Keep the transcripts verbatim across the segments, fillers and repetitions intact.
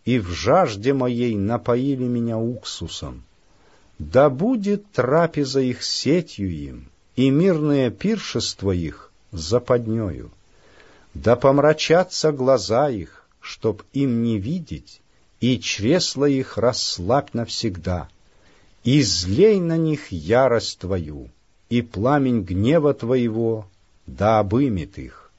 и в жажде моей напоили меня уксусом. Да будет трапеза их сетью им, и мирное пиршество их западнею. Да помрачатся глаза их, чтоб им не видеть, и чресла их расслабь навсегда. И злей на них ярость Твою, и пламень гнева Твоего да обымет их.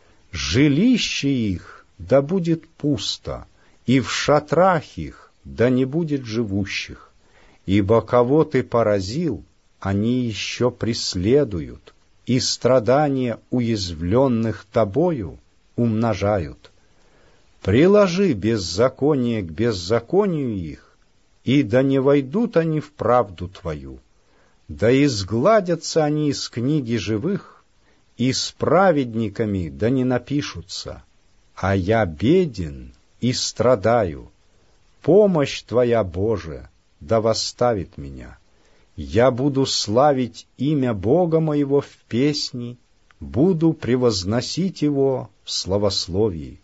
Жилище их да будет пусто, и в шатрах их да не будет живущих, ибо кого Ты поразил, они еще преследуют, и страдания уязвленных Тобою умножают. Приложи беззаконие к беззаконию их, и да не войдут они в правду Твою, да изгладятся они из книги живых, и с праведниками да не напишутся. А я беден и страдаю, помощь Твоя, Боже, да восставит меня. Я буду славить имя Бога моего в песни, буду превозносить Его в славословии.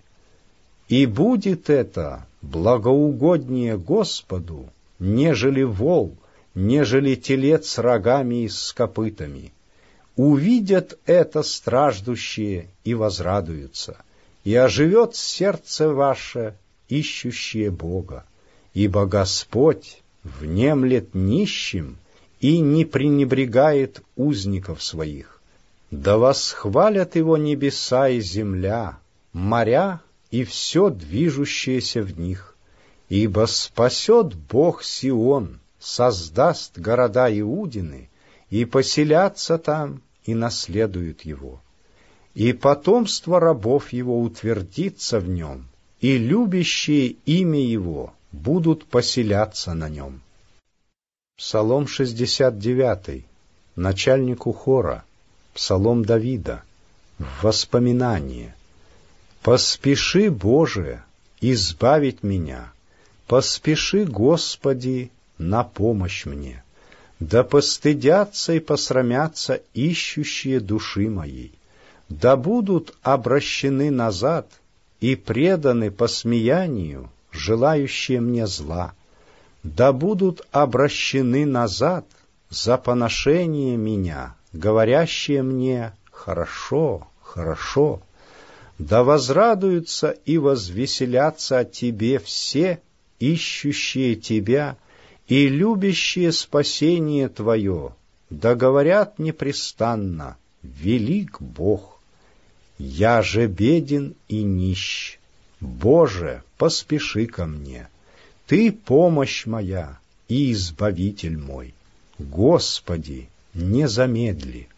И будет это благоугоднее Господу, нежели вол, нежели телец с рогами и с копытами. Увидят это страждущие и возрадуются, и оживет сердце ваше, ищущее Бога, ибо Господь внемлет нищим и не пренебрегает узников своих. Да восхвалят Его небеса и земля, моря и все движущееся в них, ибо спасет Бог Сион, создаст города Иудины, и поселятся там, и наследуют его. И потомство рабов его утвердится в нем, и любящие имя его будут поселяться на нем. Псалом шестьдесят девятый, начальнику хора, псалом Давида, в воспоминание. «Поспеши, Боже, избавить меня, поспеши, Господи, на помощь мне, да постыдятся и посрамятся ищущие души моей, да будут обращены назад и преданы посмеянию, желающие мне зла, да будут обращены назад за поношение меня, говорящие мне «хорошо, хорошо». Да возрадуются и возвеселятся о Тебе все, ищущие Тебя и любящие спасение Твое, да говорят непрестанно: велик Бог. Я же беден и нищ. Боже, поспеши ко мне. Ты помощь моя и избавитель мой. Господи, не замедли.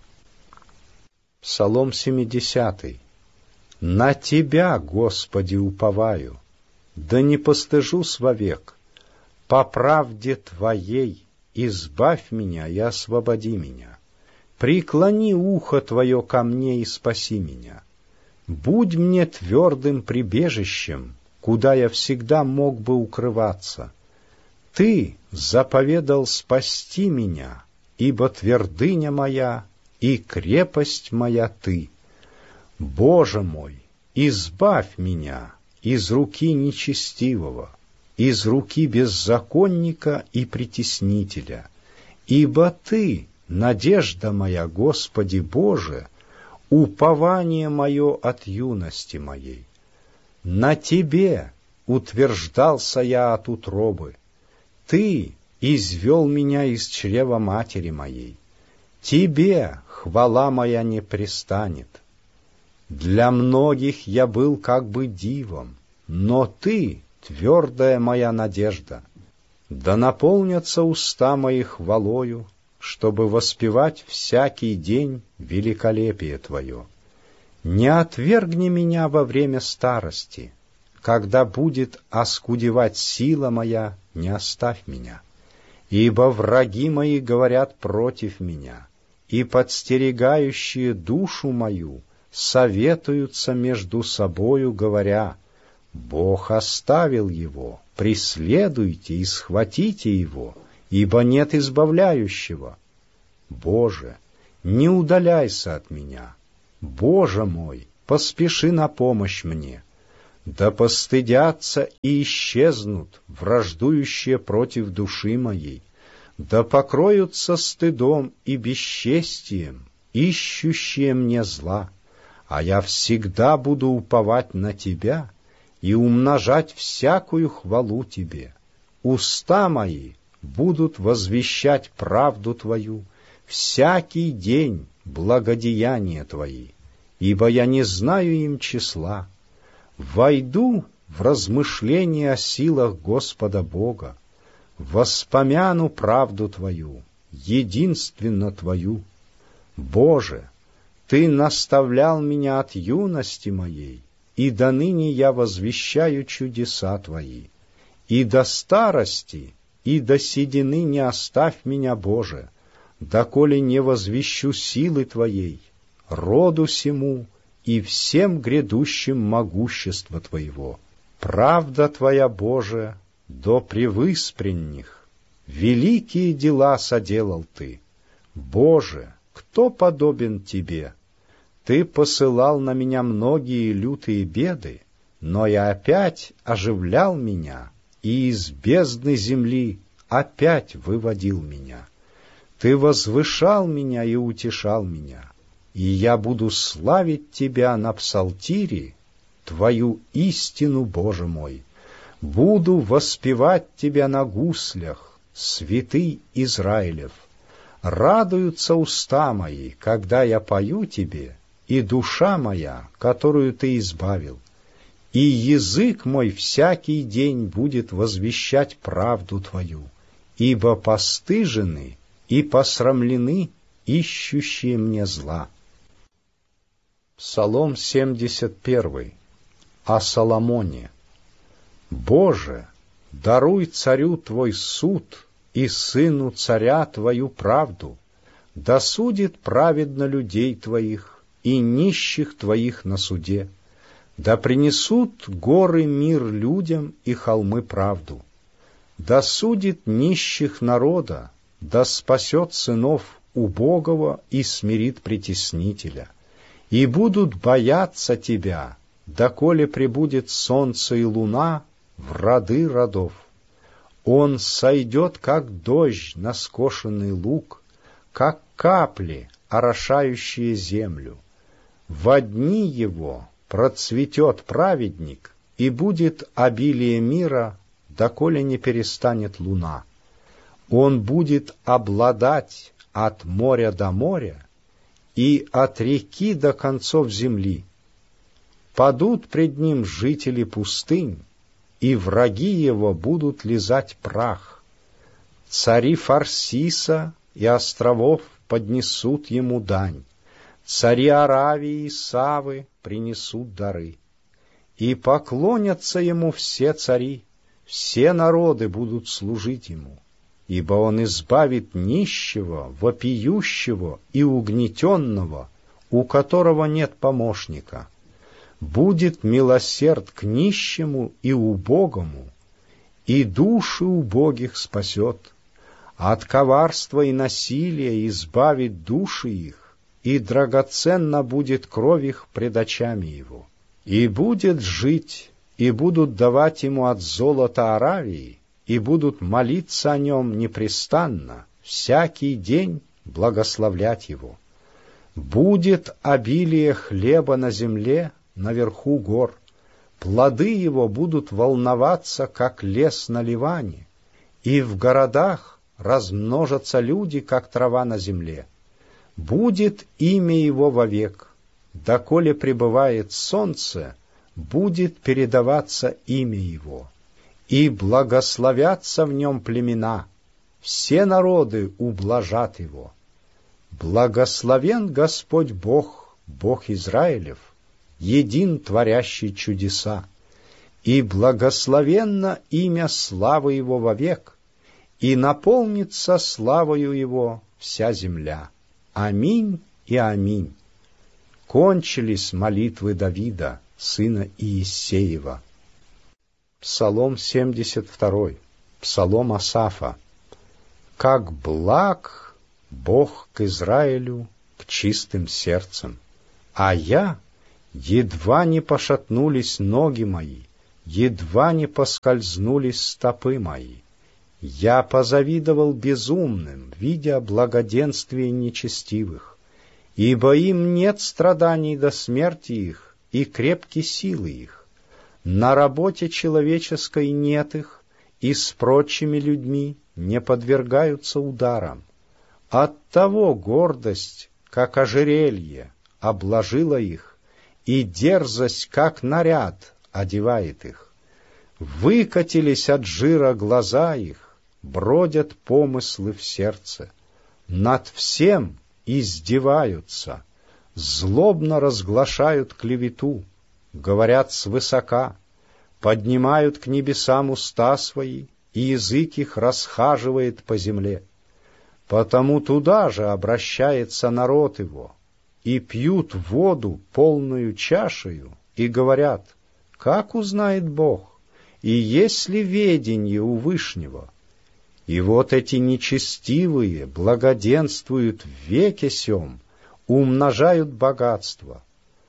Псалом семидесятый. На Тебя, Господи, уповаю, да не постыжусь вовек. По правде Твоей избавь меня и освободи меня. Преклони ухо Твое ко мне и спаси меня. Будь мне твердым прибежищем, куда я всегда мог бы укрываться. Ты заповедал спасти меня, ибо твердыня моя и крепость моя Ты. Боже мой, избавь меня из руки нечестивого, из руки беззаконника и притеснителя, ибо Ты, надежда моя, Господи Боже, упование мое от юности моей. На Тебе утверждался я от утробы, Ты извел меня из чрева матери моей, Тебе хвала моя не престанет. Для многих я был как бы дивом, но Ты — твердая моя надежда. Да наполнятся уста мои хвалою, чтобы воспевать всякий день великолепие Твое. Не отвергни меня во время старости, когда будет оскудевать сила моя, не оставь меня. Ибо враги мои говорят против меня, и подстерегающие душу мою советуются между собою, говоря: Бог оставил его, преследуйте и схватите его, ибо нет избавляющего. Боже, не удаляйся от меня. Боже мой, поспеши на помощь мне. Да постыдятся и исчезнут враждующие против души моей, да покроются стыдом и бесчестием, ищущие мне зла, а я всегда буду уповать на Тебя и умножать всякую хвалу Тебе. Уста мои будут возвещать правду Твою, всякий день благодеяния Твои, ибо я не знаю им числа. Войду в размышления о силах Господа Бога, воспомяну правду Твою, единственно Твою. Боже, Ты наставлял меня от юности моей, и до ныне я возвещаю чудеса Твои. И до старости, и до седины не оставь меня, Боже, доколе не возвещу силы Твоей, роду сему и всем грядущим могущества Твоего. Правда Твоя, Боже, до превыспренних, великие дела соделал Ты. Боже, кто подобен Тебе? Ты посылал на меня многие лютые беды, но я опять оживлял меня, и из бездны земли опять выводил меня. Ты возвышал меня и утешал меня, и я буду славить Тебя на псалтире, Твою истину, Боже мой. Буду воспевать Тебя на гуслях, святый Израилев. Радуются уста мои, когда я пою Тебе, и душа моя, которую Ты избавил. И язык мой всякий день будет возвещать правду Твою, ибо постыжены и посрамлены ищущие мне зла. Псалом семьдесят первый. О Соломоне. Боже, даруй царю Твой суд и сыну царя Твою правду, да судит праведно людей Твоих и нищих Твоих на суде, да принесут горы мир людям и холмы правду, да судит нищих народа, да спасет сынов убогого и смирит притеснителя, и будут бояться Тебя, доколе пребудет солнце и луна в роды родов. Он сойдет, как дождь на скошенный луг, как капли, орошающие землю. Во дни его процветет праведник, и будет обилие мира, доколе не перестанет луна. Он будет обладать от моря до моря и от реки до концов земли. Падут пред ним жители пустынь, и враги его будут лизать прах. Цари Фарсиса и островов поднесут ему дань. Цари Аравии и Савы принесут дары. И поклонятся ему все цари, все народы будут служить ему, ибо он избавит нищего, вопиющего и угнетенного, у которого нет помощника. Будет милосерд к нищему и убогому, и души убогих спасет. От коварства и насилия избавит души их, и драгоценна будет кровь их пред очами его. И будет жить, и будут давать ему от золота Аравии, и будут молиться о нем непрестанно, всякий день благословлять его. Будет обилие хлеба на земле, наверху гор, плоды его будут волноваться, как лес на Ливане, и в городах размножатся люди, как трава на земле. Будет имя его вовек, доколе пребывает солнце, будет передаваться имя его, и благословятся в нем племена, все народы ублажат его. Благословен Господь Бог, Бог Израилев, един творящий чудеса, и благословенно имя славы его вовек, и наполнится славою его вся земля. Аминь и аминь. Кончились молитвы Давида, сына Иессеева. Псалом семьдесят второй. Псалом Асафа. Как благ Бог к Израилю, к чистым сердцем, а я Едва не пошатнулись ноги мои, едва не поскользнулись стопы мои. Я позавидовал безумным, видя благоденствие нечестивых, ибо им нет страданий до смерти их и крепки силы их. На работе человеческой нет их, и с прочими людьми не подвергаются ударам. Оттого гордость, как ожерелье, обложила их, и дерзость, как наряд, одевает их. Выкатились от жира глаза их, бродят помыслы в сердце. Над всем издеваются, злобно разглашают клевету, говорят свысока, поднимают к небесам уста свои, и язык их расхаживает по земле. Потому туда же обращается народ его, и пьют воду полную чашею, и говорят: как узнает Бог, и есть ли веденье у Вышнего? И вот эти нечестивые благоденствуют в веке сем, умножают богатство.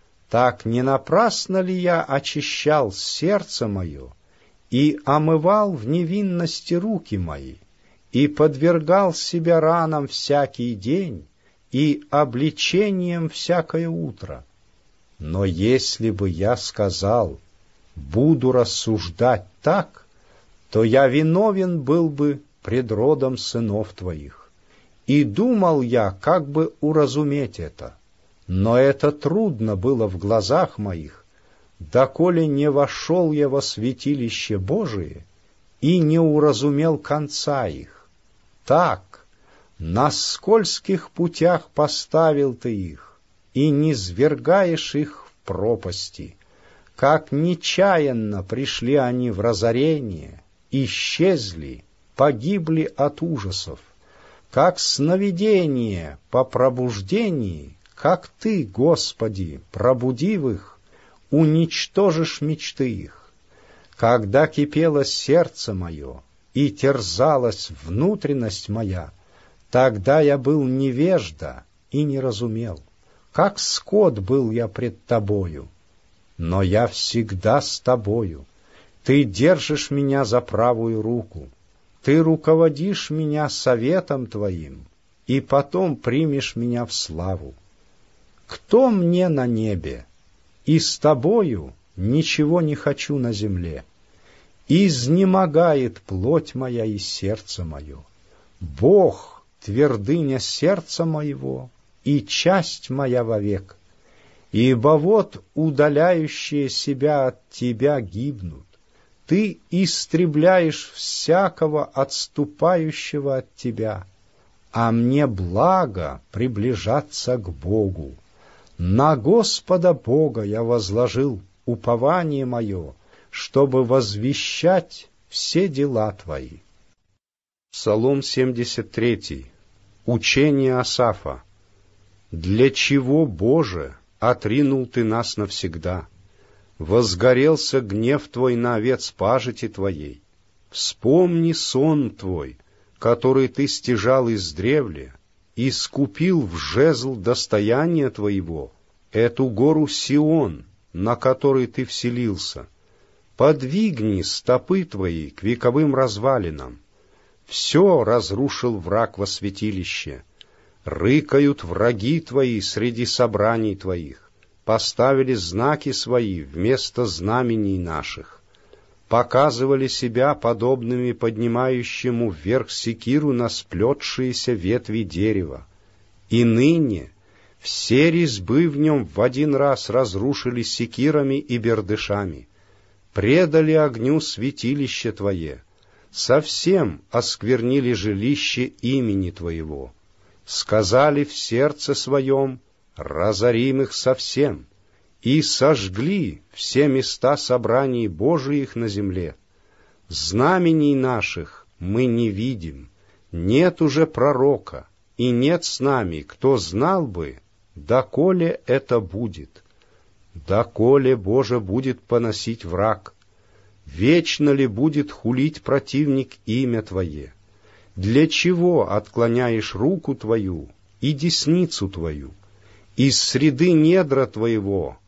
Так не напрасно ли я очищал сердце мое и омывал в невинности руки мои, и подвергал себя ранам всякий день и обличением всякое утро? Но если бы я сказал: буду рассуждать так, то я виновен был бы пред родом сынов твоих. И думал я, как бы уразуметь это, но это трудно было в глазах моих, доколе не вошел я во святилище Божие и не уразумел конца их. Так, на скользких путях поставил ты их, и низвергаешь их в пропасти. Как нечаянно пришли они в разорение, исчезли, погибли от ужасов. Как сновидение по пробуждении, как ты, Господи, пробудив их, уничтожишь мечты их. Когда кипело сердце мое и терзалась внутренность моя, тогда я был невежда и не разумел. Как скот был я пред тобою, но я всегда с тобою. Ты держишь меня за правую руку, ты руководишь меня советом твоим, и потом примешь меня в славу. Кто мне на небе? И с тобою ничего не хочу на земле. Изнемогает плоть моя и сердце мое. Бог — твердыня сердца моего и часть моя вовек. Ибо вот удаляющие себя от тебя гибнут. Ты истребляешь всякого отступающего от тебя, а мне благо приближаться к Богу. На Господа Бога я возложил упование мое, чтобы возвещать все дела твои. Псалом семьдесят три. Учение Асафа. Для чего, Боже, отринул ты нас навсегда? Возгорелся гнев твой на овец пажити твоей. Вспомни сон твой, который ты стяжал издревле, и скупил в жезл достояния твоего, эту гору Сион, на которой ты вселился. Подвигни стопы твои к вековым развалинам. Все разрушил враг во святилище. Рыкают враги твои среди собраний твоих. Поставили знаки свои вместо знамений наших. Показывали себя подобными поднимающему вверх секиру на сплетшиеся ветви дерева. И ныне все резьбы в нем в один раз разрушили секирами и бердышами. Предали огню святилище Твое, совсем осквернили жилище имени Твоего. Сказали в сердце своем: разорим их совсем, и сожгли все места собраний Божиих на земле. Знамений наших мы не видим, нет уже пророка, и нет с нами, кто знал бы, доколе это будет. Доколе, Боже, будет поносить враг? Вечно ли будет хулить противник имя Твое? Для чего отклоняешь руку Твою и десницу Твою? Из среды недра Твоего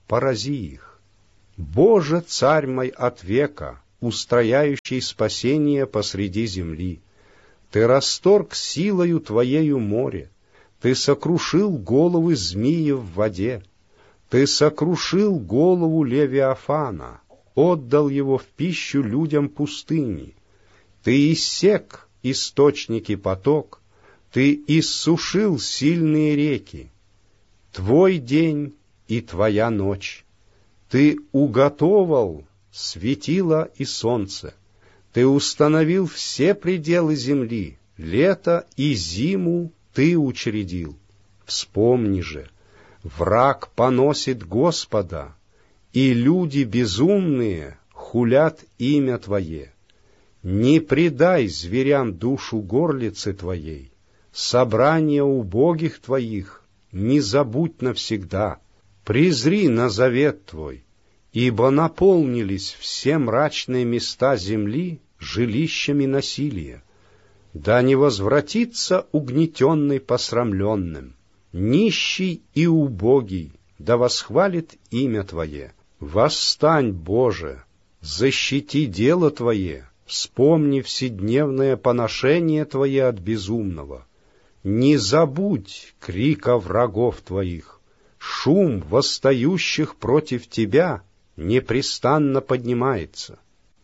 порази их. Боже, царь мой от века, устрояющий спасение посреди земли, Ты расторг силою Твоею море, Ты сокрушил головы змеи в воде, Ты сокрушил голову Левиафана, отдал его в пищу людям пустыни. Ты иссек источники поток, Ты иссушил сильные реки. Твой день и Твоя ночь. Ты уготовал светило и солнце. Ты установил все пределы земли, лето и зиму Ты учредил. Вспомни же, враг поносит Господа, и люди безумные хулят имя Твое. Не предай зверям душу горлицы Твоей, собрание убогих Твоих не забудь навсегда. Презри на завет Твой, ибо наполнились все мрачные места земли жилищами насилия. Да не возвратится угнетенный посрамленным, нищий и убогий, да восхвалит имя Твое. Восстань, Боже, защити дело Твое, вспомни вседневное поношение Твое от безумного. Не забудь крика врагов Твоих, шум восстающих против Тебя непрестанно поднимается.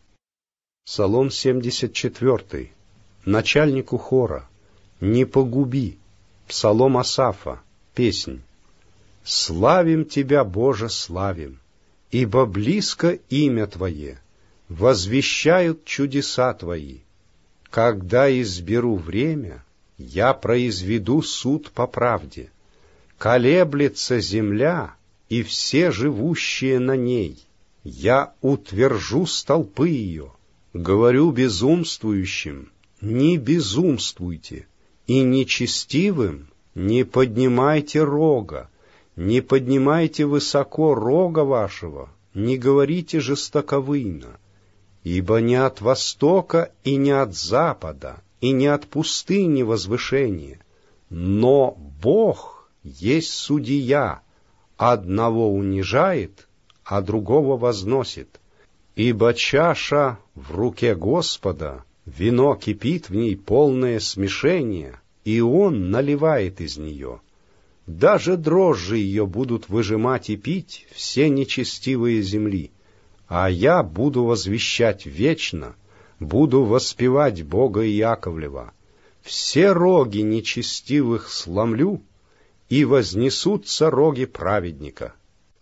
Псалом семьдесят четвёртый. Начальнику хора. Не погуби. Псалом Асафа. Песнь. Славим Тебя, Боже, славим, ибо близко имя Твое, возвещают чудеса Твои. Когда изберу время, я произведу суд по правде. Колеблется земля и все живущие на ней. Я утвержу столпы ее. Говорю безумствующим, не безумствуйте, и нечестивым не поднимайте рога, не поднимайте высоко рога вашего, не говорите жестоковыйно, ибо не от востока и не от запада, и не от пустыни возвышение, но Бог есть судья, одного унижает, а другого возносит. Ибо чаша в руке Господа, вино кипит в ней полное смешение, и Он наливает из нее. Даже дрожжи ее будут выжимать и пить все нечестивые земли, а я буду возвещать вечно, буду воспевать Бога Иаковлева. Все роги нечестивых сломлю, и вознесутся роги праведника.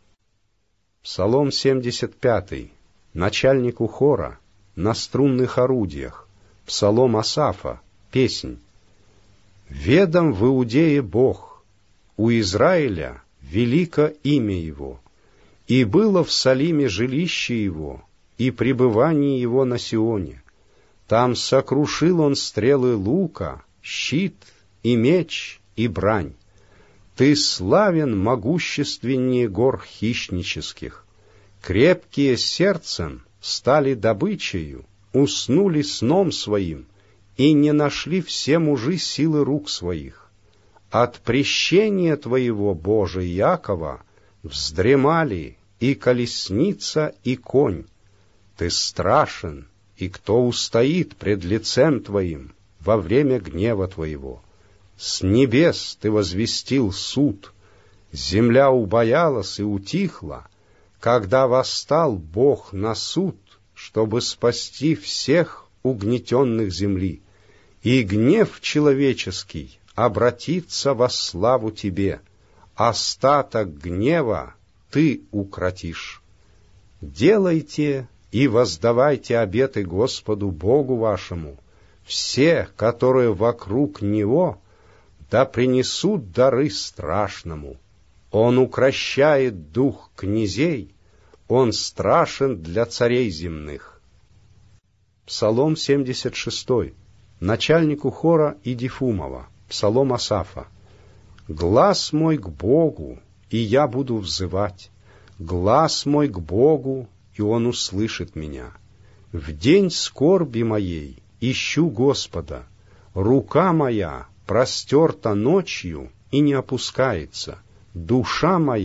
Псалом семьдесят пятый. Начальнику хора, на струнных орудиях. Псалом Асафа. Песнь. Ведом в Иудее Бог, у Израиля велико имя Его, и было в Салиме жилище Его, и пребывание Его на Сионе. Там сокрушил Он стрелы лука, щит и меч и брань. Ты славен могущественнее гор хищнических. Крепкие сердцем стали добычею, уснули сном своим, и не нашли все мужи силы рук своих. От прещения Твоего, Боже, Якова, вздремали и колесница, и конь. Ты страшен, и кто устоит пред лицем Твоим во время гнева Твоего? С небес Ты возвестил суд, земля убоялась и утихла, когда восстал Бог на суд, чтобы спасти всех угнетенных земли, и гнев человеческий обратится во славу Тебе, остаток гнева Ты укротишь. Делайте и воздавайте обеты Господу Богу вашему, все, которые вокруг Него, да принесут дары страшному. Он укрощает дух князей, Он страшен для царей земных. Псалом семьдесят шестой. Начальнику хора Идифумова. Псалом Асафа. Глас мой к Богу, и я буду взывать. Глас мой к Богу, и Он услышит меня. В день скорби моей ищу Господа. Рука моя простерта ночью и не опускается. Душа моя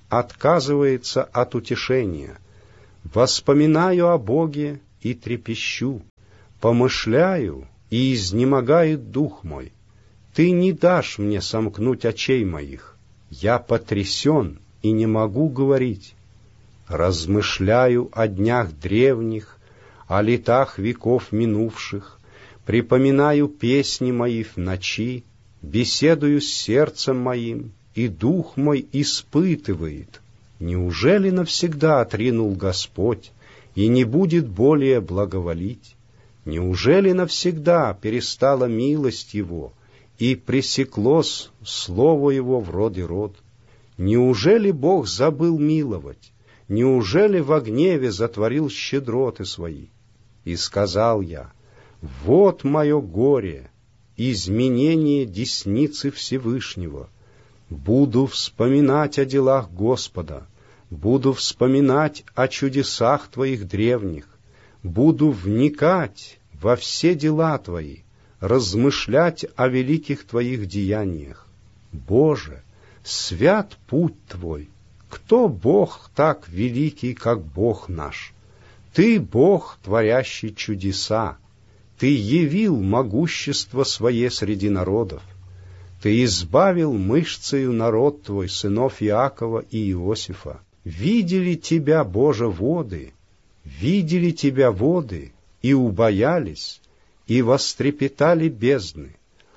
отказывается от утешения. Воспоминаю о Боге и трепещу, помышляю, и изнемогает дух мой. Ты не дашь мне сомкнуть очей моих. Я потрясен и не могу говорить. Размышляю о днях древних, о летах веков минувших, припоминаю песни мои в ночи, беседую с сердцем моим, и дух мой испытывает. Неужели навсегда отринул Господь и не будет более благоволить? Неужели навсегда перестала милость Его и пресеклось слово Его в род и род? Неужели Бог забыл миловать? Неужели во гневе затворил щедроты свои? И сказал я: вот мое горе, изменение десницы Всевышнего. Буду вспоминать о делах Господа, буду вспоминать о чудесах Твоих древних, буду вникать во все дела Твои, размышлять о великих Твоих деяниях. Боже, свят путь Твой! Кто Бог так великий, как Бог наш? Ты Бог, творящий чудеса. Ты явил могущество Свое среди народов. Ты избавил мышцею народ Твой, сынов Иакова и Иосифа. Видели Тебя, Боже, воды, видели Тебя воды, и убоялись, и вострепетали бездны.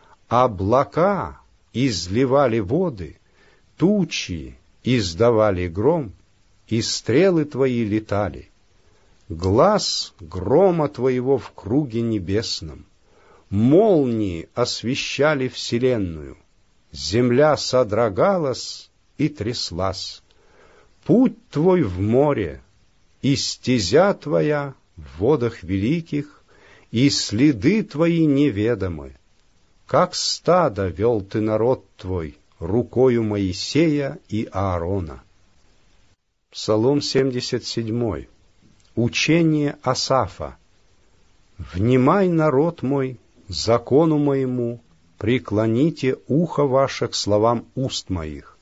Облака изливали воды, тучи издавали гром, и стрелы Твои летали. Глаз грома Твоего в круге небесном, молнии освещали вселенную, земля содрогалась и тряслась. Путь Твой в море, и стезя Твоя в водах великих, и следы Твои неведомы. Как стадо вел Ты народ Твой рукою Моисея и Аарона. Псалом семьдесят семь. Учение Асафа. Внимай, народ мой, закону моему, преклоните ухо ваше к словам уст моих.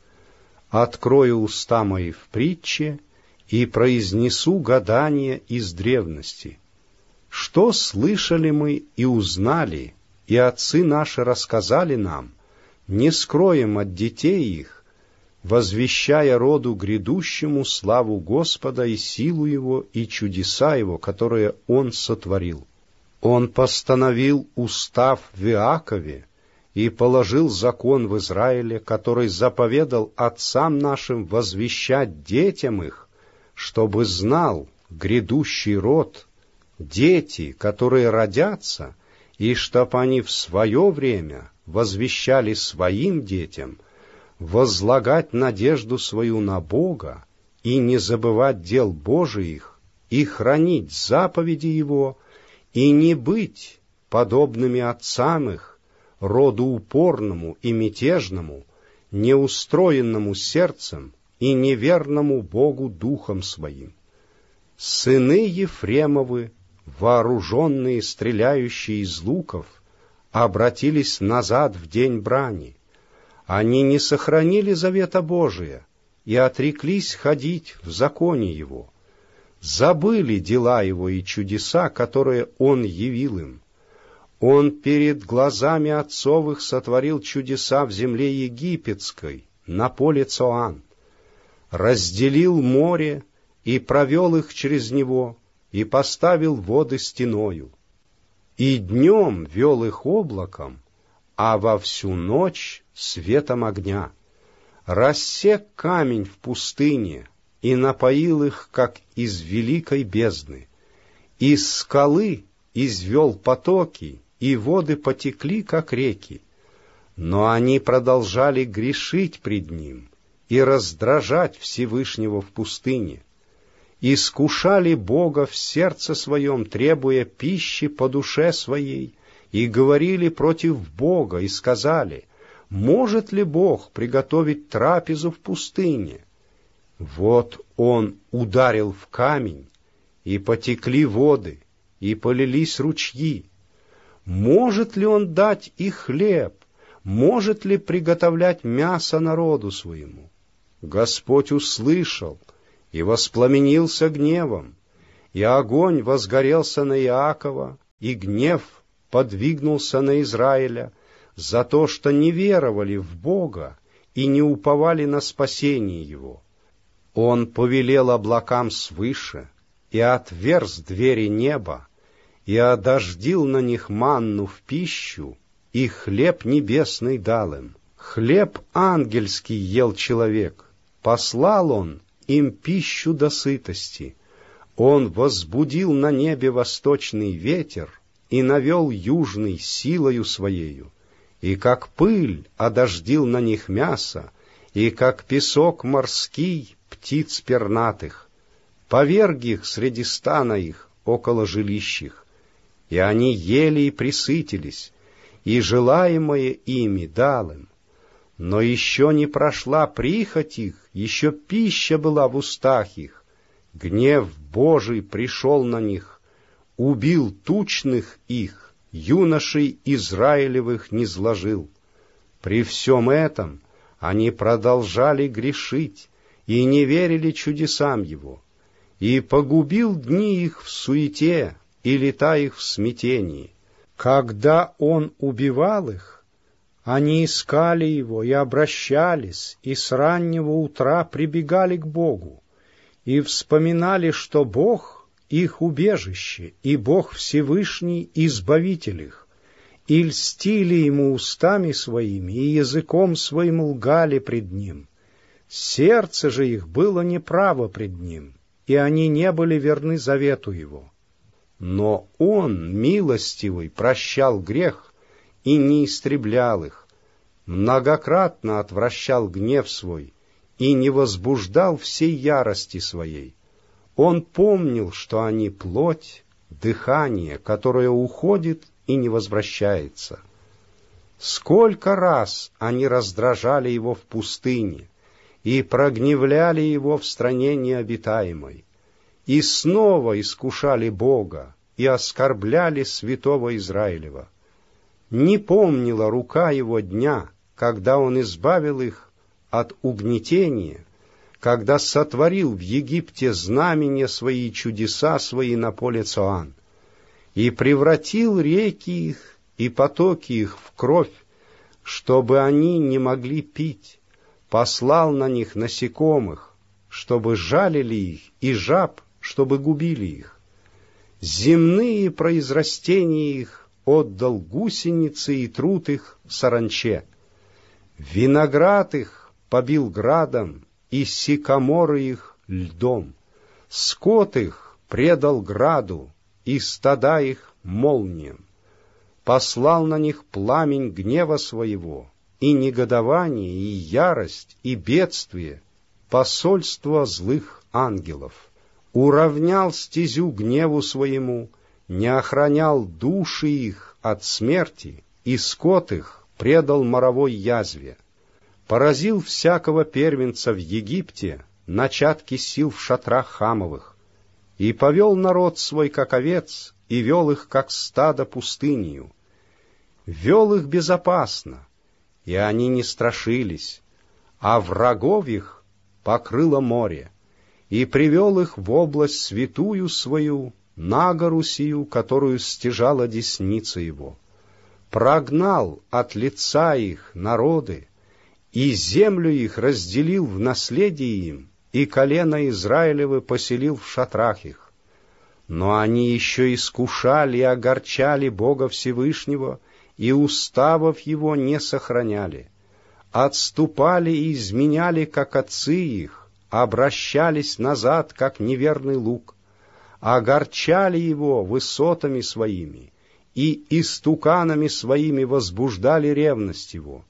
Открою уста мои в притче и произнесу гадание из древности. Что слышали мы и узнали, и отцы наши рассказали нам, не скроем от детей их, возвещая роду грядущему славу Господа и силу Его, и чудеса Его, которые Он сотворил. Он постановил устав в Иакове и положил закон в Израиле, который заповедал отцам нашим возвещать детям их, чтобы знал грядущий род, дети, которые родятся, и чтоб они в свое время возвещали своим детям, возлагать надежду свою на Бога и не забывать дел Божиих, и хранить заповеди Его, и не быть подобными отцам их, роду упорному и мятежному, неустроенному сердцем и неверному Богу духом своим. Сыны Ефремовы, вооруженные, стреляющие из луков, обратились назад в день брани. Они не сохранили завета Божия и отреклись ходить в законе Его. Забыли дела Его и чудеса, которые Он явил им. Он перед глазами отцовых сотворил чудеса в земле египетской, на поле Цоан. Разделил море и провел их через него, и поставил воды стеною. И днем вел их облаком, а во всю ночь светом огня. Рассек камень в пустыне и напоил их, как из великой бездны. Из скалы извел потоки, и воды потекли, как реки. Но они продолжали грешить пред Ним и раздражать Всевышнего в пустыне. Искушали Бога в сердце своем, требуя пищи по душе своей, и говорили против Бога, и сказали: может ли Бог приготовить трапезу в пустыне? Вот Он ударил в камень, и потекли воды, и полились ручьи. Может ли Он дать и хлеб? Может ли приготовлять мясо народу своему? Господь услышал и воспламенился гневом, и огонь возгорелся на Иакова, и гнев подвигнулся на Израиля за то, что не веровали в Бога и не уповали на спасение Его. Он повелел облакам свыше, и отверз двери неба, и одождил на них манну в пищу, и хлеб небесный дал им. Хлеб ангельский ел человек, послал он им пищу до сытости. Он возбудил на небе восточный ветер и навел южный силою своею, и как пыль одождил на них мясо, и как песок морский птиц пернатых, поверг их среди стана их около жилищ их, и они ели и присытились, и желаемое ими дал им. Но еще не прошла прихоть их, еще пища была в устах их. Гнев Божий пришел на них, убил тучных их, юношей Израилевых низложил. При всем этом они продолжали грешить и не верили чудесам Его, и погубил дни их в суете и лета их в смятении. Когда Он убивал их, они искали Его и обращались, и с раннего утра прибегали к Богу, и вспоминали, что Бог — их убежище, и Бог Всевышний — избавитель их, и льстили Ему устами своими, и языком своим лгали пред Ним. Сердце же их было неправо пред Ним, и они не были верны завету Его. Но Он, милостивый, прощал грех и не истреблял их, многократно отвращал гнев свой и не возбуждал всей ярости своей. Он помнил, что они плоть, дыхание, которое уходит и не возвращается. Сколько раз они раздражали Его в пустыне и прогневляли Его в стране необитаемой, и снова искушали Бога и оскорбляли святого Израилева. Не помнила рука Его дня, когда Он избавил их от угнетения, когда сотворил в Египте знамения свои и чудеса свои на поле Цоан, и превратил реки их и потоки их в кровь, чтобы они не могли пить, послал на них насекомых, чтобы жалили их, и жаб, чтобы губили их. Земные произрастения их отдал гусеницы и труд их саранче. Виноград их побил градом, и сикаморы их льдом. Скот их предал граду, и стада их молниям. Послал на них пламень гнева своего, и негодование, и ярость, и бедствие, посольство злых ангелов. Уравнял стезю гневу своему, не охранял души их от смерти, и скот их предал моровой язве. Поразил всякого первенца в Египте, начатки сил в шатрах Хамовых, и повел народ свой, как овец, и вел их, как стадо, пустынью. Вел их безопасно, и они не страшились, а врагов их покрыло море, и привел их в область святую свою, на гору сию, которую стяжала десница Его. Прогнал от лица их народы, и землю их разделил в наследие им, и колено Израилевы поселил в шатрах их. Но они еще искушали и огорчали Бога Всевышнего, и уставов Его не сохраняли. Отступали и изменяли, как отцы их, обращались назад, как неверный лук, огорчали Его высотами своими, и истуканами своими возбуждали ревность Его.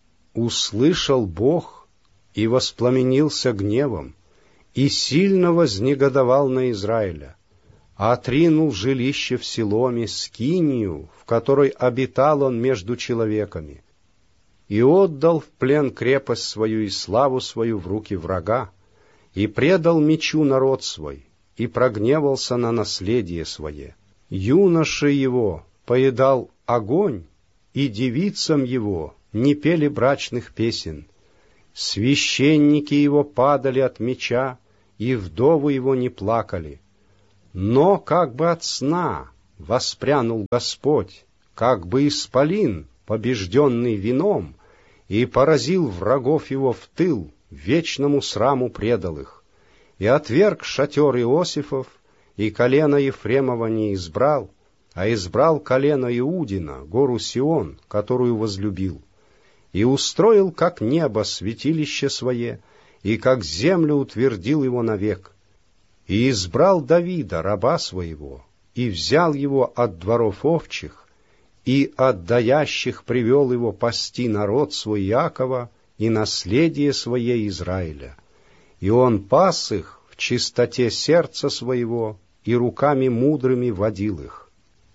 Услышал Бог и воспламенился гневом, и сильно вознегодовал на Израиля, отринул жилище в Силоме, скинию, в которой обитал он между человеками, и отдал в плен крепость свою и славу свою в руки врага, и предал мечу народ свой, и прогневался на наследие свое. Юноши его поедал огонь, и девицам его не пели брачных песен. Священники его падали от меча, и вдовы его не плакали. Но как бы от сна воспрянул Господь, как бы исполин, побежденный вином, и поразил врагов его в тыл, вечному сраму предал их. И отверг шатер Иосифов, и колено Ефремова не избрал, а избрал колено Иудина, гору Сион, которую возлюбил, и устроил, как небо, святилище свое, и как землю утвердил его навек. И избрал Давида, раба своего, и взял его от дворов овчих, и от даящих привел его пасти народ свой Иакова и наследие свое Израиля. И он пас их в чистоте сердца своего, и руками мудрыми водил их.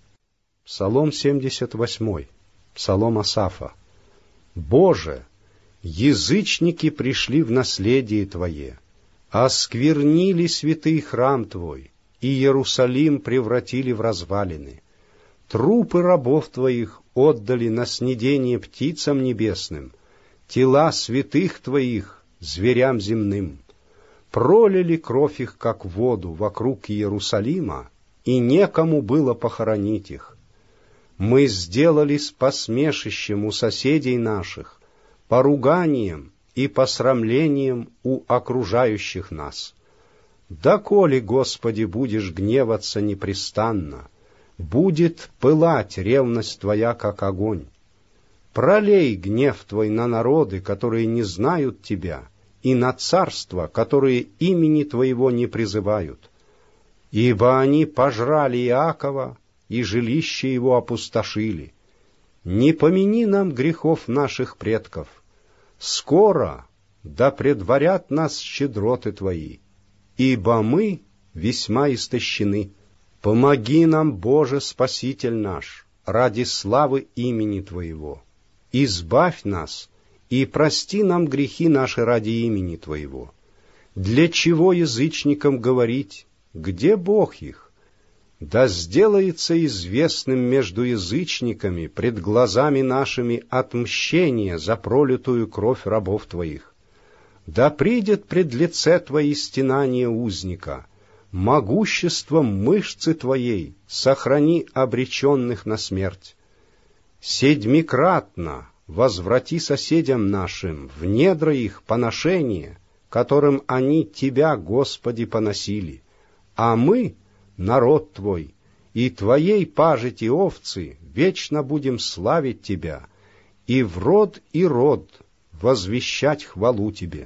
Псалом семьдесят восьмой, псалом Асафа. Боже, язычники пришли в наследие Твое, осквернили святый храм Твой, и Иерусалим превратили в развалины. Трупы рабов Твоих отдали на снедение птицам небесным, тела святых Твоих зверям земным. Пролили кровь их, как воду, вокруг Иерусалима, и некому было похоронить их. Мы сделались посмешищем у соседей наших, поруганием и посрамлением у окружающих нас. Доколе, Господи, будешь гневаться непрестанно, будет пылать ревность Твоя, как огонь. Пролей гнев Твой на народы, которые не знают Тебя, и на царства, которые имени Твоего не призывают. Ибо они пожрали Иакова, и жилище его опустошили. Не помяни нам грехов наших предков. Скоро да предварят нас щедроты Твои, ибо мы весьма истощены. Помоги нам, Боже, Спаситель наш, ради славы имени Твоего. Избавь нас и прости нам грехи наши ради имени Твоего. Для чего язычникам говорить, где Бог их? Да сделается известным между язычниками пред глазами нашими отмщение за пролитую кровь рабов Твоих. Да придет пред лице Твои стенание узника, могуществом мышцы Твоей сохрани обреченных на смерть. Седьмикратно возврати соседям нашим в недра их поношение, которым они Тебя, Господи, поносили, а мы — народ Твой, и Твоей пажити овцы вечно будем славить Тебя, и в род и род возвещать хвалу Тебе.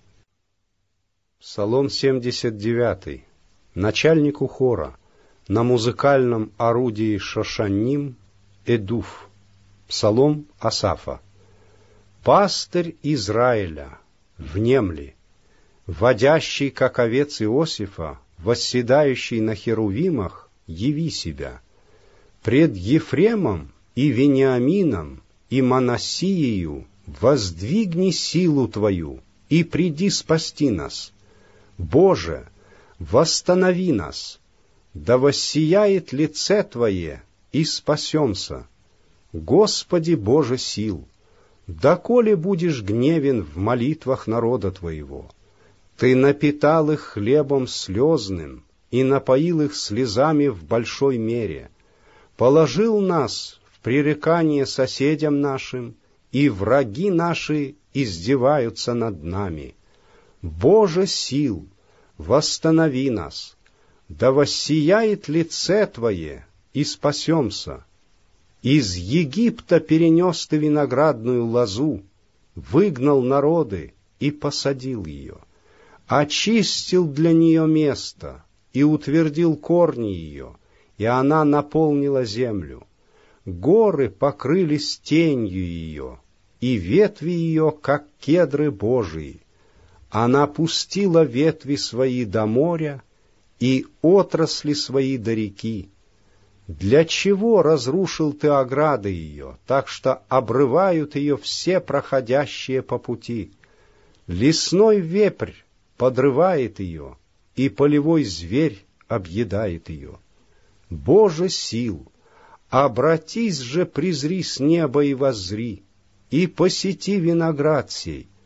Псалом семьдесят девятый. Начальнику хора на музыкальном орудии шошанним Эдуф. Псалом Асафа. Пастырь Израиля, внемли, водящий, как овец Иосифа, восседающий на херувимах, яви себя. Пред Ефремом и Вениамином и Манассиею воздвигни силу Твою, и приди спасти нас. Боже, восстанови нас, да воссияет лице Твое, и спасемся. Господи Боже сил, доколе будешь гневен в молитвах народа Твоего? Ты напитал их хлебом слезным и напоил их слезами в большой мере, положил нас в пререкание соседям нашим, и враги наши издеваются над нами. Боже сил, восстанови нас, да воссияет лице Твое, и спасемся. Из Египта перенес Ты виноградную лозу, выгнал народы и посадил ее. Очистил для нее место и утвердил корни ее, и она наполнила землю. Горы покрылись тенью ее, и ветви ее, как кедры Божии. Она пустила ветви свои до моря и отрасли свои до реки. Для чего разрушил Ты ограды ее, так что обрывают ее все проходящие по пути? Лесной вепрь подрывает ее, и полевой зверь объедает ее. Боже сил, обратись же, презри с неба и воззри, и посети виноград сей,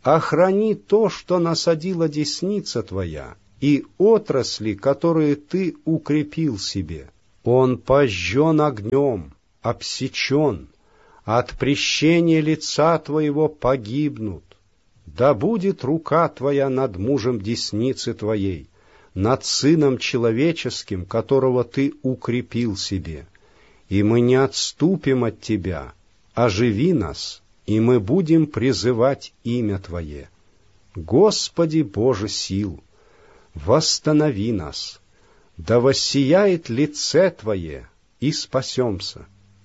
охрани то, что насадила десница твоя, и отрасли, которые ты укрепил себе. Он пожжен огнем, обсечен, от прещения лица твоего погибнут. Да будет рука твоя над мужем десницы твоей, над сыном человеческим, которого ты укрепил себе. И мы не отступим от тебя, оживи нас, и мы будем призывать имя Твое. Господи Боже сил, восстанови нас, да воссияет лице Твое, и спасемся.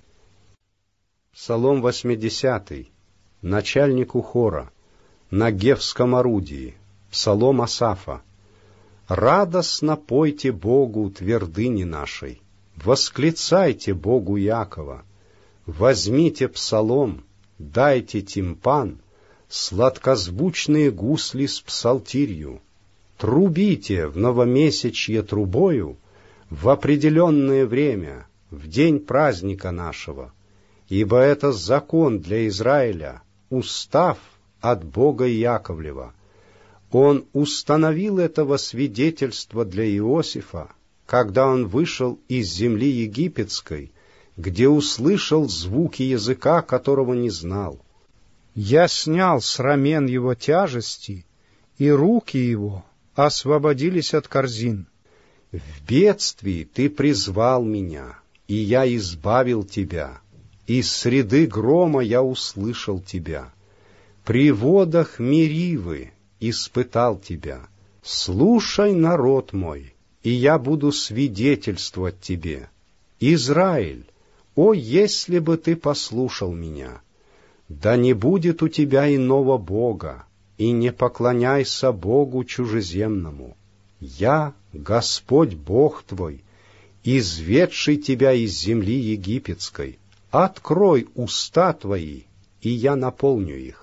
Псалом восьмидесятый, начальнику хора, на гевском орудии, псалом Асафа. Радостно пойте Богу твердыни нашей, восклицайте Богу Якова, возьмите псалом, дайте тимпан, сладкозвучные гусли с псалтирью, трубите в новомесячье трубою в определенное время, в день праздника нашего, ибо это закон для Израиля, устав от Бога Яковлева. Он установил этого свидетельства для Иосифа, когда он вышел из земли египетской, где услышал звуки языка, которого не знал. Я снял с рамен его тяжести, и руки его освободились от корзин. В бедствии ты призвал меня, и я избавил тебя. Из среды грома я услышал тебя. При водах Меривы испытал тебя. Слушай, народ мой, и я буду свидетельствовать тебе. Израиль, о, если бы ты послушал меня! Да не будет у тебя иного Бога, и не поклоняйся Богу чужеземному. Я, Господь Бог твой, изведший тебя из земли египетской. Открой уста твои, и я наполню их.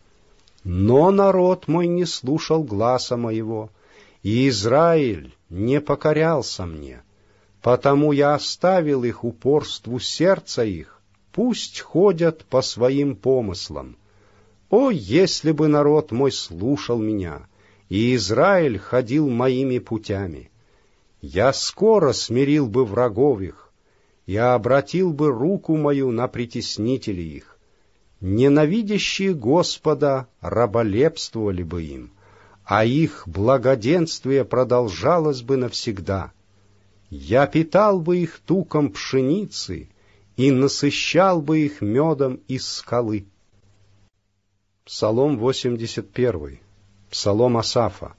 Но народ мой не слушал гласа моего, и Израиль не покорялся мне. Потому я оставил их упорству сердца их, пусть ходят по своим помыслам. О, если бы народ мой слушал меня, и Израиль ходил моими путями! Я скоро смирил бы врагов их, я обратил бы руку мою на притеснителей их. Ненавидящие Господа раболепствовали бы им, а их благоденствие продолжалось бы навсегда. Я питал бы их туком пшеницы и насыщал бы их медом из скалы. Псалом восемьдесят первый, псалом Асафа.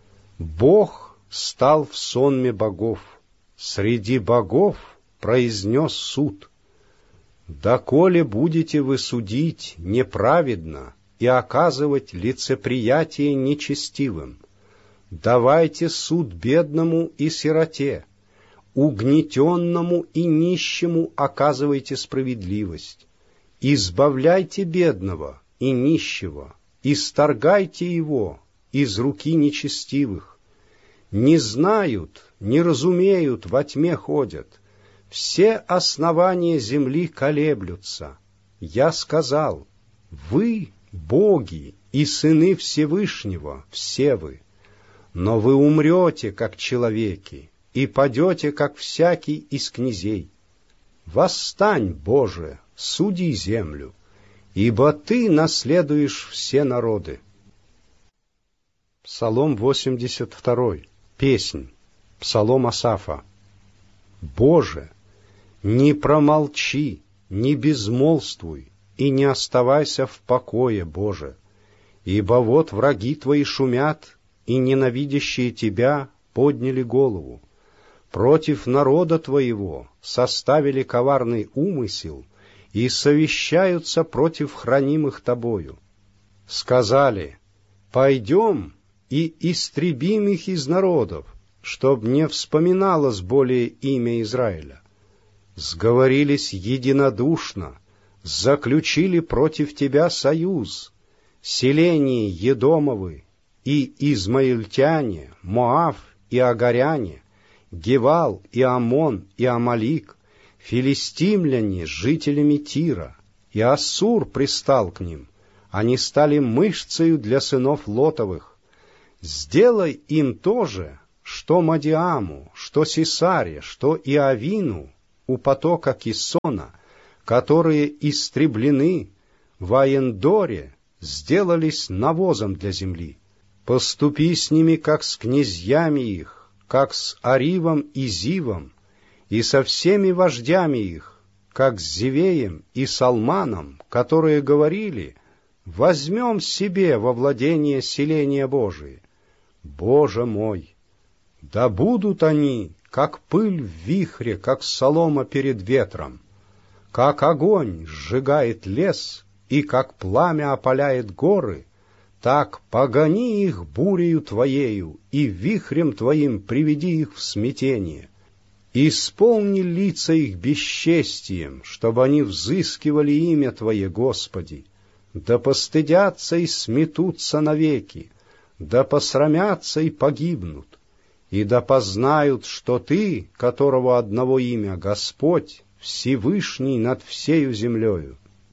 Бог стал в сонме богов, среди богов произнес суд. Доколе будете вы судить неправедно и оказывать лицеприятие нечестивым? Давайте суд бедному и сироте, угнетенному и нищему оказывайте справедливость. Избавляйте бедного и нищего, исторгайте его из руки нечестивых. Не знают, не разумеют, во тьме ходят. Все основания земли колеблются. Я сказал, вы боги и сыны Всевышнего, все вы. Но вы умрете, как человеки, и падете, как всякий из князей. Восстань, Боже, суди землю, ибо Ты наследуешь все народы. Псалом восемьдесят второй, песнь, псалом Асафа. Боже, не промолчи, не безмолвствуй, и не оставайся в покое, Боже, ибо вот враги Твои шумят, и ненавидящие Тебя подняли голову. Против народа Твоего составили коварный умысел и совещаются против хранимых Тобою. Сказали, пойдем и истребим их из народов, чтоб не вспоминалось более имя Израиля. Сговорились единодушно, заключили против тебя союз, селение Едомовы и измаильтяне, Моав и Агаряне, Гевал и Амон и Амалик, филистимляне с жителями Тира, и Ассур пристал к ним, они стали мышцею для сынов Лотовых. Сделай им то же, что Мадиаму, что Сисаре, что Иовину у потока Кисона, которые истреблены в Аендоре, сделались навозом для земли. Поступи с ними, как с князьями их, как с Аривом и Зивом, и со всеми вождями их, как с Зивеем и Салманом, которые говорили: возьмем себе во владение селения Божие. Боже мой! Да будут они, как пыль в вихре, как солома перед ветром, как огонь сжигает лес и как пламя опаляет горы, так погони их бурею Твоею, и вихрем Твоим приведи их в смятение. Исполни лица их бесчестием, чтобы они взыскивали имя Твое, Господи. Да постыдятся и сметутся навеки, да посрамятся и погибнут, и да познают, что Ты, которого одного имя Господь, Всевышний над всею землею.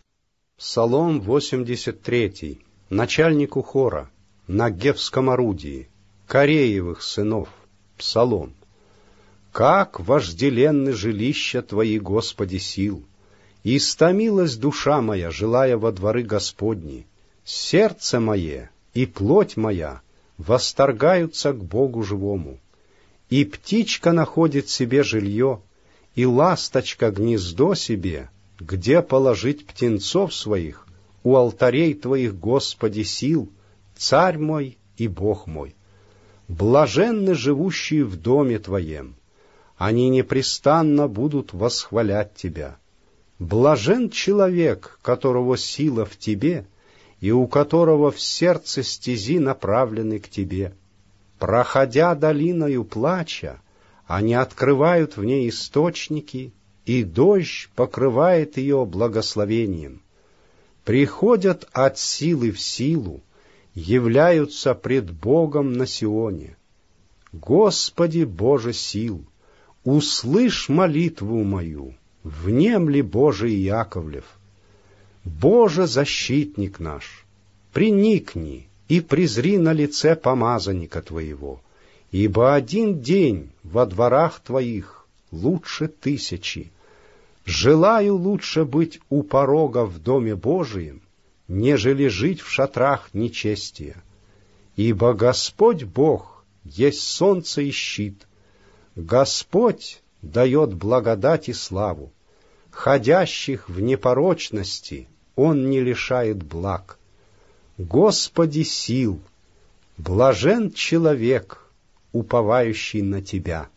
Псалом восемьдесят третий. Начальнику хора, на гевском орудии, Кореевых сынов. Псалом. Как вожделенны жилища Твои, Господи, сил! И истомилась душа моя, желая во дворы Господни. Сердце мое и плоть моя восторгаются к Богу живому. И птичка находит себе жилье, и ласточка гнездо себе, где положить птенцов своих, у алтарей Твоих, Господи, сил, Царь мой и Бог мой. Блаженны живущие в доме Твоем, они непрестанно будут восхвалять Тебя. Блажен человек, которого сила в Тебе, и у которого в сердце стези направлены к Тебе. Проходя долиною плача, они открывают в ней источники, и дождь покрывает ее благословением. Приходят от силы в силу, являются пред Богом на Сионе. Господи Боже сил, услышь молитву мою, внемли, Боже Иаковлев. Боже защитник наш, приникни и презри на лице помазанника Твоего, ибо один день во дворах Твоих лучше тысячи. Желаю лучше быть у порога в доме Божием, нежели жить в шатрах нечестия. Ибо Господь Бог есть солнце и щит. Господь дает благодать и славу. Ходящих в непорочности Он не лишает благ. Господи сил, блажен человек, уповающий на Тебя.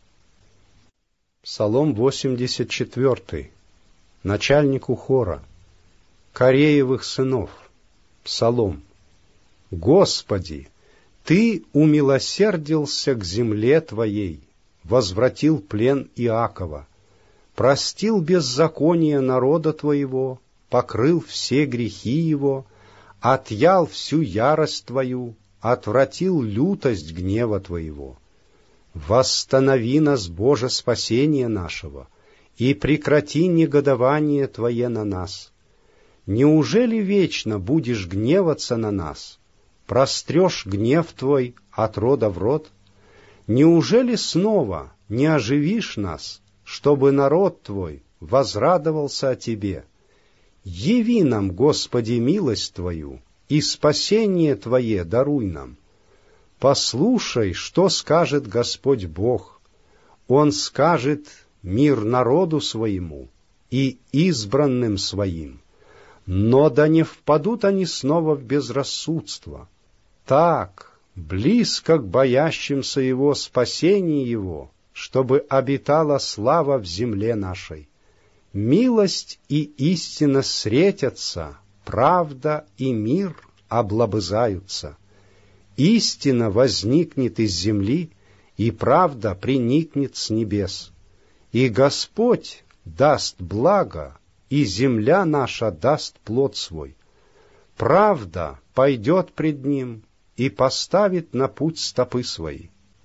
Псалом восемьдесят четвертый. Начальнику хора, Кореевых сынов. Псалом. Господи, Ты умилосердился к земле Твоей, возвратил плен Иакова, простил беззаконие народа Твоего, покрыл все грехи его, отъял всю ярость Твою, отвратил лютость гнева Твоего. Восстанови нас, Боже, спасение нашего, и прекрати негодование Твое на нас. Неужели вечно будешь гневаться на нас? Прострешь гнев Твой от рода в род? Неужели снова не оживишь нас, чтобы народ Твой возрадовался о Тебе? Яви нам, Господи, милость Твою, и спасение Твое даруй нам. Послушай, что скажет Господь Бог. Он скажет мир народу своему и избранным своим. Но да не впадут они снова в безрассудство. Так, близко к боящимся Его спасение Его, чтобы обитала слава в земле нашей. Милость и истина сретятся, правда и мир облобызаются. Истина возникнет из земли, и правда приникнет с небес. И Господь даст благо, и земля наша даст плод свой. Правда пойдет пред Ним и поставит на путь стопы свои.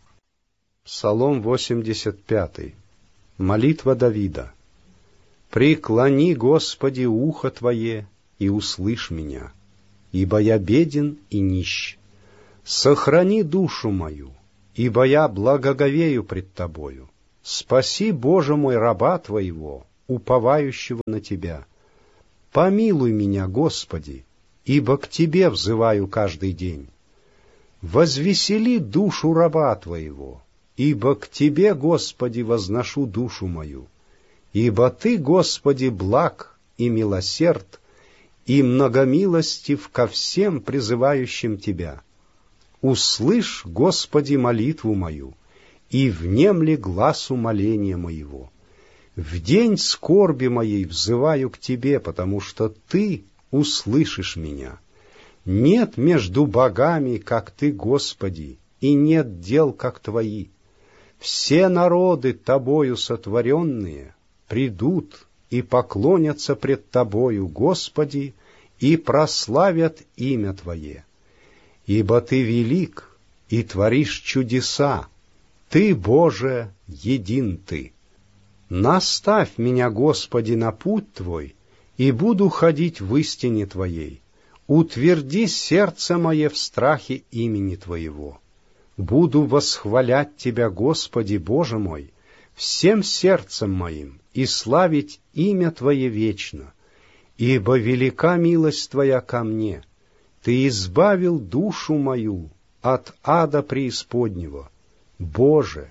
Псалом восемьдесят пятый. Молитва Давида. «Преклони, Господи, ухо Твое, и услышь меня. ибо я беден и нищ. Сохрани душу мою, ибо я благоговею пред Тобою. Спаси, Боже мой, раба Твоего, уповающего на Тебя. Помилуй меня, Господи, ибо к Тебе взываю каждый день. Возвесели душу раба Твоего, ибо к Тебе, Господи, возношу душу мою. Ибо Ты, Господи, благ и милосерд, и многомилостив ко всем призывающим Тебя. Услышь, Господи, молитву мою, и внемли глас умоления моего. В день скорби моей взываю к Тебе, потому что Ты услышишь меня. Нет между богами, как Ты, Господи, и нет дел, как Твои. Все народы, Тобою сотворенные, придут и поклонятся пред Тобою, Господи, и прославят имя Твое. Ибо Ты велик и творишь чудеса, Ты, Боже, един Ты. Наставь меня, Господи, на путь Твой, и буду ходить в истине Твоей. Утверди сердце мое в страхе имени Твоего. Буду восхвалять Тебя, Господи, Боже мой, всем сердцем моим, и славить имя Твое вечно. Ибо велика милость Твоя ко мне. Ты избавил душу мою от ада преисподнего. Боже,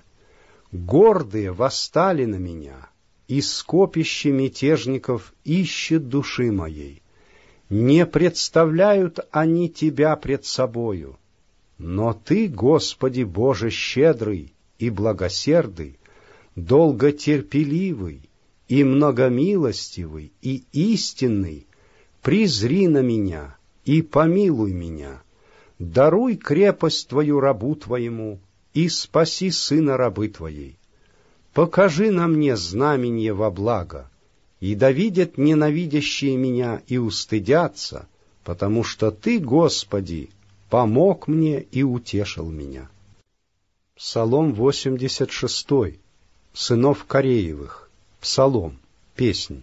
гордые восстали на меня, и скопище мятежников ищет души моей. Не представляют они Тебя пред собою. Но Ты, Господи Боже, щедрый и благосердый, долготерпеливый и многомилостивый и истинный, презри на меня и помилуй меня. Даруй крепость Твою рабу Твоему и спаси сына рабы Твоей. Покажи на мне знаменье во благо, и да видят ненавидящие меня и устыдятся, потому что Ты, Господи, помог мне и утешил меня. Псалом восемьдесят шестой. Сынов Кореевых. Псалом. Песнь.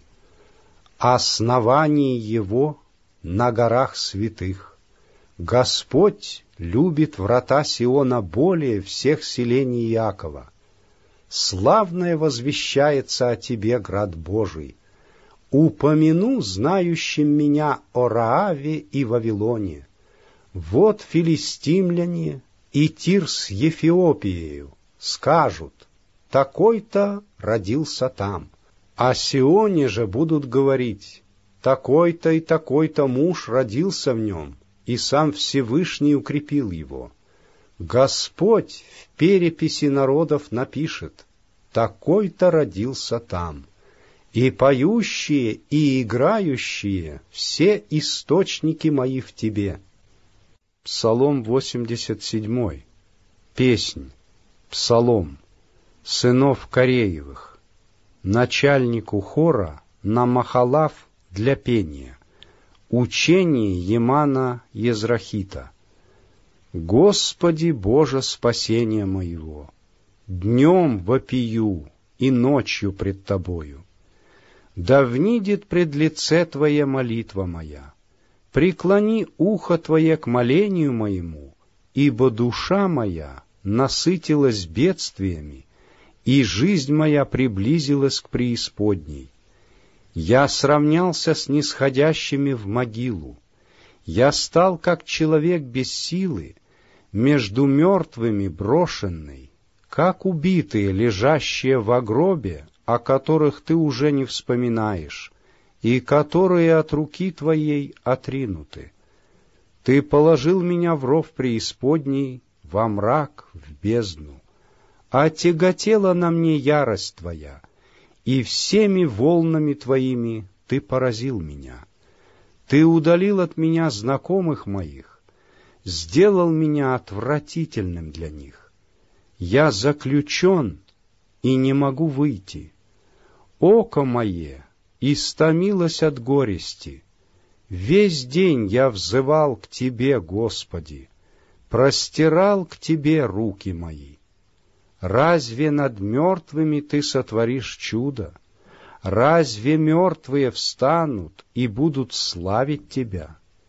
Основание его на горах святых. Господь любит врата Сиона более всех селений Иакова. Славное возвещается о Тебе, град Божий. Упомяну знающим меня о Рааве и Вавилоне. Вот филистимляне и Тир с Ефиопиею скажут: такой-то родился там. О Сионе же будут говорить: такой-то и такой-то муж родился в нем, и сам Всевышний укрепил его. Господь в переписи народов напишет: такой-то родился там. И поющие, и играющие все источники мои в Тебе. Псалом восемьдесят седьмой. Песнь. Псалом. Сынов Кореевых. Начальнику хора на махалав для пения. Учение Емана Езрахита. Господи Боже спасения моего, днем вопию и ночью пред Тобою. Да внидит пред лице Твое молитва моя, преклони ухо Твое к молению моему, ибо душа моя насытилась бедствиями, и жизнь моя приблизилась к преисподней. Я сравнялся с нисходящими в могилу, я стал как человек без силы, между мертвыми брошенный, как убитые, лежащие во гробе, о которых Ты уже не вспоминаешь, и которые от руки Твоей отринуты. Ты положил меня в ров преисподней, во мрак, в бездну. А тяготела на мне ярость Твоя, и всеми волнами Твоими Ты поразил меня. Ты удалил от меня знакомых моих, сделал меня отвратительным для них. Я заключен и не могу выйти. Око мое истомилось от горести. Весь день я взывал к Тебе, Господи, простирал к Тебе руки мои. Разве над мертвыми Ты сотворишь чудо? Разве мертвые встанут и будут славить Тебя?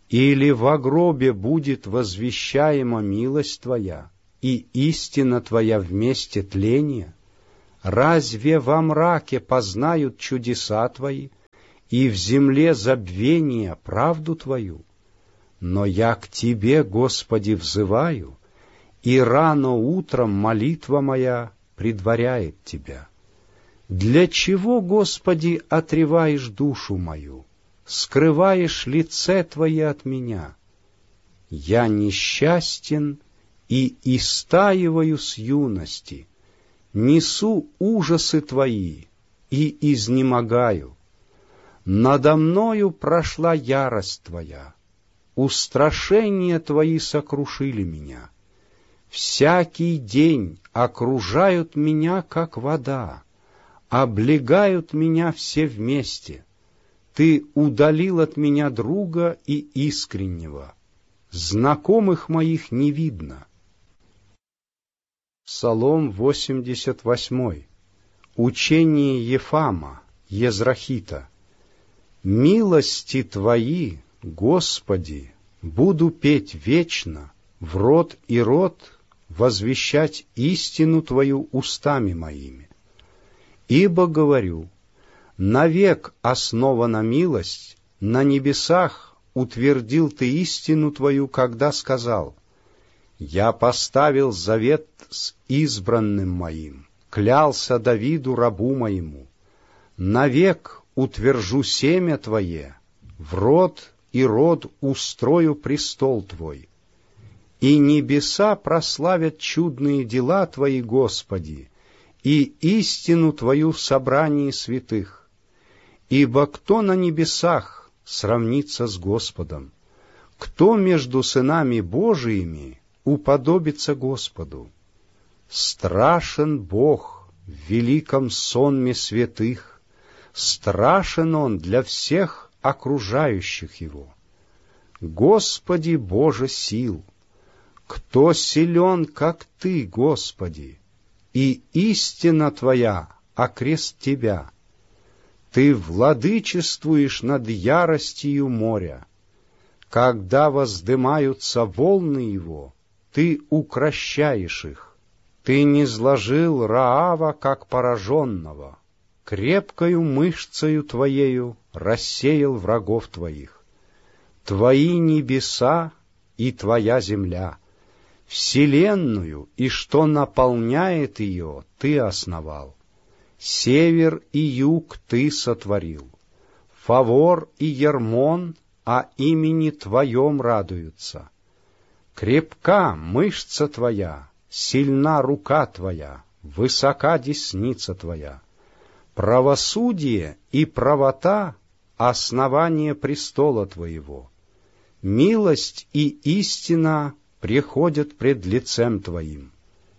Или во гробе будет возвещаема милость Твоя и истина Твоя вместе тления? Разве во мраке познают чудеса Твои, и в земле забвения правду Твою? Но я к Тебе, Господи, взываю, и рано утром молитва моя предваряет Тебя. Для чего, Господи, отреваешь душу мою? Скрываешь лице Твое от меня? Я несчастен и истаиваю с юности, несу ужасы Твои и изнемогаю. Надо мною прошла ярость Твоя, устрашения Твои сокрушили меня. Всякий день окружают меня, как вода, облегают меня все вместе. Ты удалил от меня друга и искреннего, знакомых моих не видно. Псалом восемьдесят восемь. Учение Ефама, Езрахита. Милости Твои, Господи, буду петь вечно, в род и род возвещать истину Твою устами моими. Ибо говорю, навек основана милость, на небесах утвердил Ты истину Твою, когда сказал: «Я поставил завет с избранным моим, клялся Давиду рабу моему, навек утвержу семя Твое, в род и род устрою престол Твой». И небеса прославят чудные дела Твои, Господи, и истину Твою в собрании святых. Ибо кто на небесах сравнится с Господом? Кто между сынами Божиими уподобится Господу? Страшен Бог в великом сонме святых, страшен Он для всех окружающих Его. Господи Боже сил! Кто силен, как Ты, Господи, и истина Твоя окрест Тебя? Ты владычествуешь над яростью моря. Когда воздымаются волны его, Ты укрощаешь их. Ты низложил Раава, как пораженного, крепкою мышцею Твоею рассеял врагов Твоих. Твои небеса и Твоя земля, вселенную и что наполняет ее, Ты основал. Север и юг Ты сотворил. Фавор и Ермон о имени Твоем радуются. Крепка мышца Твоя, сильна рука Твоя, высока десница Твоя. Правосудие и правота — основание престола Твоего. Милость и истина приходят пред лицем Твоим.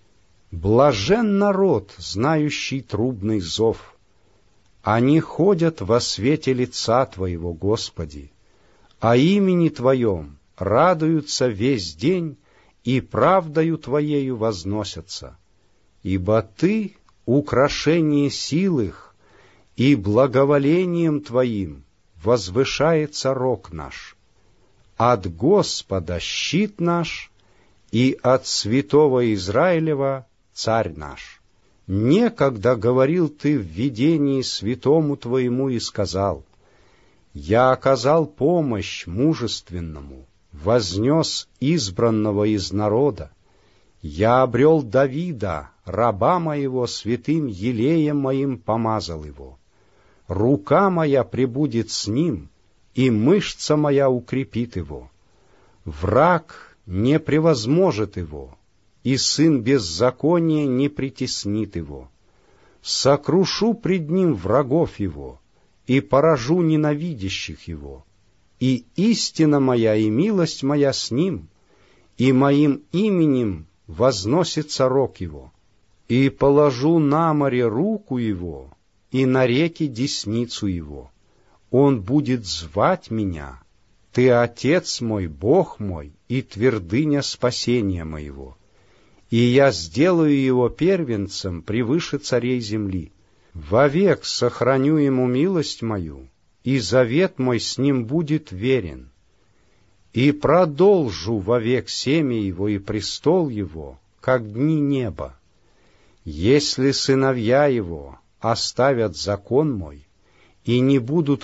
Блажен народ, знающий трубный зов. Они ходят во свете лица Твоего, Господи, о имени Твоем радуются весь день и правдою Твоею возносятся. Ибо Ты — украшение сил их, и благоволением Твоим возвышается рог наш. От Господа щит наш, и от святого Израилева царь наш. Некогда говорил Ты в видении святому Твоему и сказал: «Я оказал помощь мужественному, вознес избранного из народа. Я обрел Давида, раба моего, святым елеем моим помазал его. Рука моя пребудет с ним, и мышца моя укрепит его. Враг не превозможет его, и сын беззакония не притеснит его. Сокрушу пред ним врагов его, и поражу ненавидящих его. И истина моя и милость моя с ним, и моим именем возносится рог его. И положу на море руку его, и на реке десницу его. Он будет звать меня: Ты Отец мой, Бог мой, и твердыня спасения моего. И я сделаю его первенцем превыше царей земли. Вовек сохраню ему милость мою, и завет мой с ним будет верен. и продолжу вовек семя его и престол его, как дни неба. Если сыновья его оставят закон мой и не будут